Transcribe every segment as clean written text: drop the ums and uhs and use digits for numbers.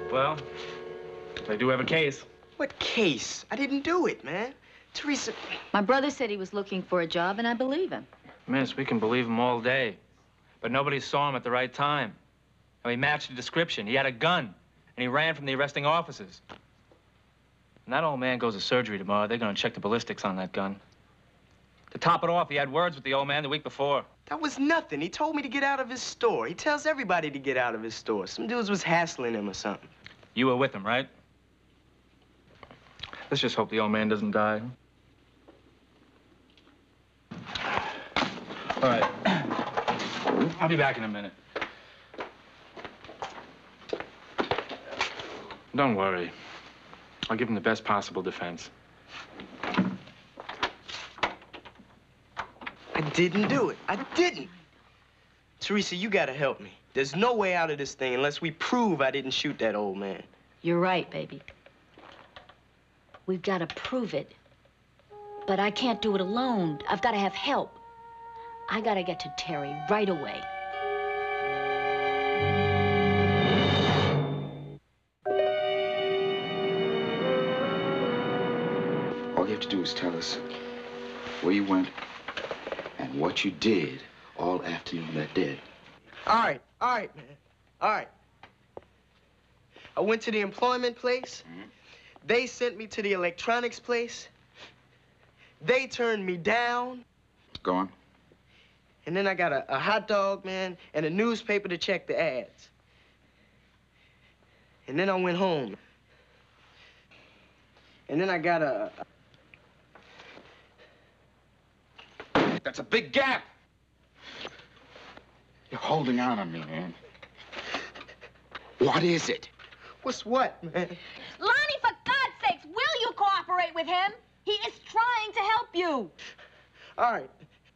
Well, they do have a case. What case? I didn't do it, man. Teresa... My brother said he was looking for a job, and I believe him. Miss, we can believe him all day. But nobody saw him at the right time. Now, he matched the description. He had a gun, and he ran from the arresting officers. When that old man goes to surgery tomorrow, they're gonna check the ballistics on that gun. To top it off, he had words with the old man the week before. That was nothing. He told me to get out of his store. He tells everybody to get out of his store. Some dudes was hassling him or something. You were with him, right? Let's just hope the old man doesn't die. All right. I'll be back in a minute. Don't worry. I'll give him the best possible defense. I didn't do it. I didn't. Teresa, you gotta help me. There's no way out of this thing unless we prove I didn't shoot that old man. You're right, baby. We've got to prove it. But I can't do it alone. I've got to have help. I got to get to Terry right away. All you have to do is tell us where you went and what you did all afternoon that day. All right, man. All right. I went to the employment place. They sent me to the electronics place. They turned me down. Go on. And then I got a hot dog, man, and a newspaper to check the ads. And then I went home. And then I got a... That's a big gap. You're holding out on me, man. What is it? What's what, man? Lonnie, for God's sakes, will you cooperate with him? He is trying to help you. All right.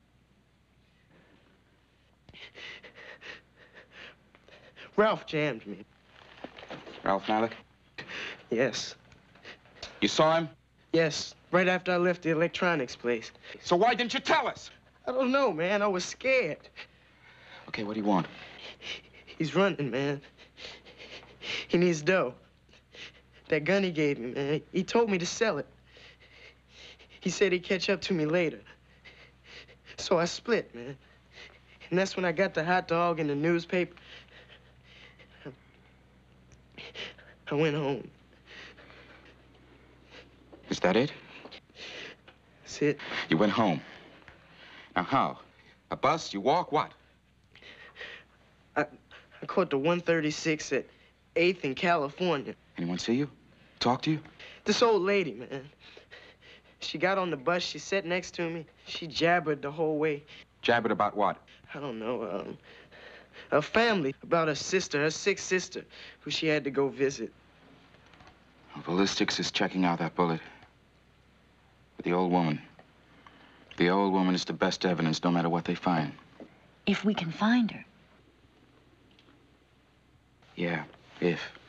Ralph jammed me. Ralph Malik? Yes. You saw him? Yes, right after I left the electronics place. So why didn't you tell us? I don't know, man. I was scared. Okay, what do you want? He's running, man. He needs dough. That gun he gave me, man, he told me to sell it. He said he'd catch up to me later. So I split, man. And that's when I got the hot dog and the newspaper. I went home. Is that it? That's it. You went home. Now how? A bus? You walk? What? I caught the 136 at 8th in California. Anyone see you? Talk to you? This old lady, man. She got on the bus. She sat next to me. She jabbered the whole way. Jabbered about what? I don't know. A family, about her sister, her sick sister, who she had to go visit. Ballistics is checking out that bullet. But the old woman. The old woman is the best evidence, no matter what they find. If we can find her. Yeah, if.